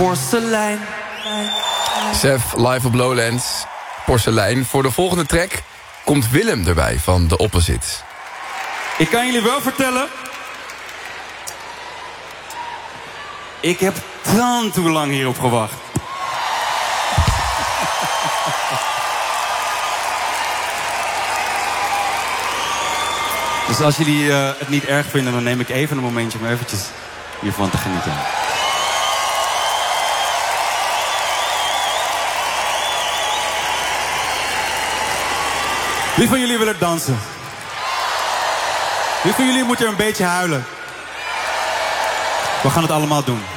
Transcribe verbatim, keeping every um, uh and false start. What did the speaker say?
Porselein. Sef, live op Lowlands. Porselein. Voor de volgende track komt Willem erbij van The Opposites. Ik kan jullie wel vertellen... Ik heb tant hoe lang hierop gewacht. Dus als jullie uh, het niet erg vinden, dan neem ik even een momentje om eventjes hiervan te genieten. Wie van jullie wil er dansen? Wie van jullie moet er een beetje huilen? We gaan het allemaal doen.